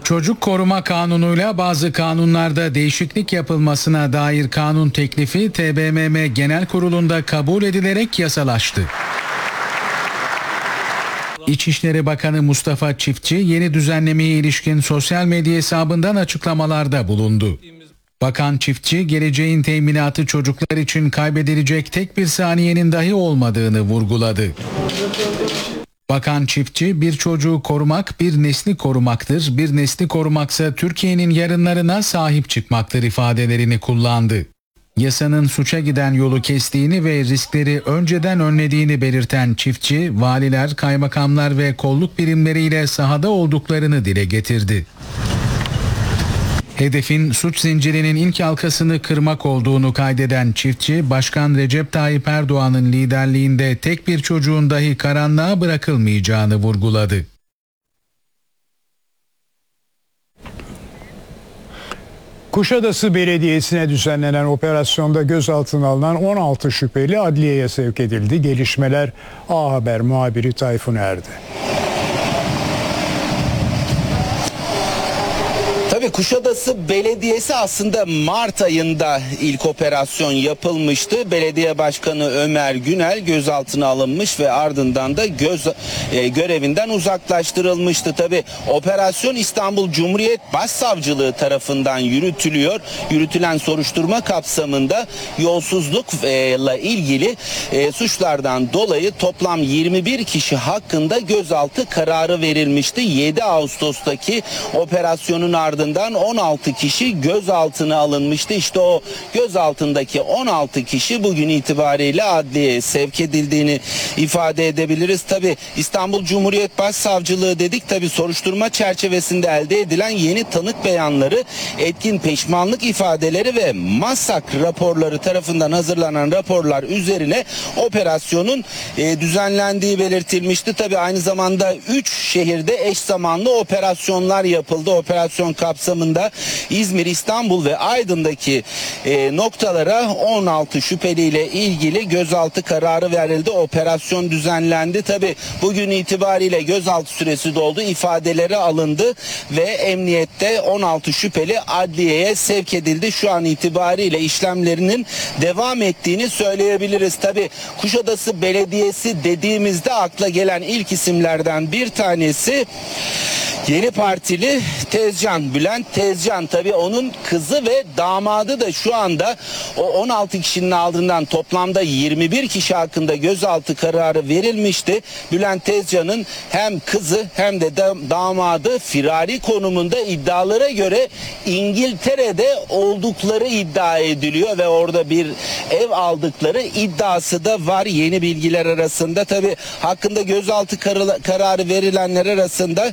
Çocuk Koruma Kanunu'yla bazı kanunlarda değişiklik yapılmasına dair kanun teklifi TBMM Genel Kurulu'nda kabul edilerek yasalaştı. İçişleri Bakanı Mustafa Çiftçi yeni düzenlemeye ilişkin sosyal medya hesabından açıklamalarda bulundu. Bakan Çiftçi, geleceğin teminatı çocuklar için kaybedilecek tek bir saniyenin dahi olmadığını vurguladı. Bakan Çiftçi, bir çocuğu korumak bir nesli korumaktır, bir nesli korumaksa Türkiye'nin yarınlarına sahip çıkmaktır ifadelerini kullandı. Yasanın suça giden yolu kestiğini ve riskleri önceden önlediğini belirten Çiftçi, valiler, kaymakamlar ve kolluk birimleriyle sahada olduklarını dile getirdi. Hedefin suç zincirinin ilk halkasını kırmak olduğunu kaydeden Çiftçi, Başkan Recep Tayyip Erdoğan'ın liderliğinde tek bir çocuğun dahi karanlığa bırakılmayacağını vurguladı. Kuşadası Belediyesi'ne düzenlenen operasyonda gözaltına alınan 16 şüpheli adliyeye sevk edildi. Gelişmeler A Haber muhabiri Tayfun Erdi. Tabii Kuşadası Belediyesi aslında Mart ayında ilk operasyon yapılmıştı. Belediye Başkanı Ömer Günel gözaltına alınmış ve ardından da görevinden uzaklaştırılmıştı. Tabii operasyon İstanbul Cumhuriyet Başsavcılığı tarafından yürütülüyor. Yürütülen soruşturma kapsamında yolsuzlukla ilgili suçlardan dolayı toplam 21 kişi hakkında gözaltı kararı verilmişti. 7 Ağustos'taki operasyonun ardından 16 kişi gözaltına alınmıştı. İşte o gözaltındaki 16 kişi bugün itibariyle adliyeye sevk edildiğini ifade edebiliriz. Tabii İstanbul Cumhuriyet Başsavcılığı dedik, tabii soruşturma çerçevesinde elde edilen yeni tanık beyanları, etkin peşmanlık ifadeleri ve MASSAK raporları tarafından hazırlanan raporlar üzerine operasyonun düzenlendiği belirtilmişti. Tabii aynı zamanda 3 şehirde eş zamanlı operasyonlar yapıldı. Operasyon kapsamında İzmir, İstanbul ve Aydın'daki noktalara 16 şüpheliyle ilgili gözaltı kararı verildi. Operasyon düzenlendi. Tabii bugün itibariyle gözaltı süresi doldu. İfadeleri alındı ve emniyette 16 şüpheli adliyeye sevk edildi. Şu an itibariyle işlemlerinin devam ettiğini söyleyebiliriz. Tabii Kuşadası Belediyesi dediğimizde akla gelen ilk isimlerden bir tanesi Yeni Partili Tezcan, Bülent Tezcan. Tabii onun kızı ve damadı da şu anda o 16 kişinin ardından toplamda 21 kişi hakkında gözaltı kararı verilmişti. Bülent Tezcan'ın hem kızı hem de damadı firari konumunda, iddialara göre İngiltere'de oldukları iddia ediliyor ve orada bir ev aldıkları iddiası da var yeni bilgiler arasında. Tabii hakkında gözaltı kararı verilenler arasında